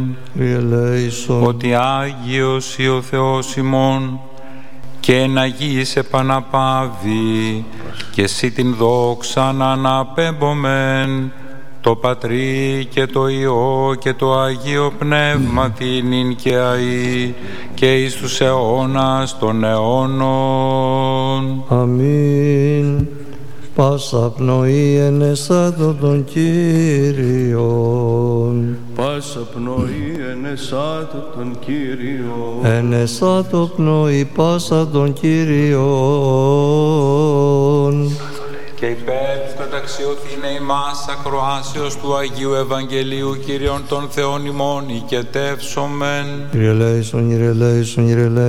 ότι Άγιος ή ο Θεός ημών και εν Αγίης επαναπάβει και εσύ την δόξα να αναπέμπομεν το Πατρί και το Υιό και το Αγίο Πνεύμα την και αεί και εις τους αιώνας των αιώνων. Αμήν. Πάσα πνοή ενεσάτω των Κύριων. Πάσα πνοή ενεσάτω των Κύριων. Ενεσάτω πνοή πάσα των Κύριων. Και υπέρ της καταξιωθήνε ημάς ακροάσεως του Αγίου Ευαγγελίου Κύριον των Θεών ημών οικετεύσομεν. Κύριε ελέησον, Κύριε ελέησον, Κύριε ελέησον.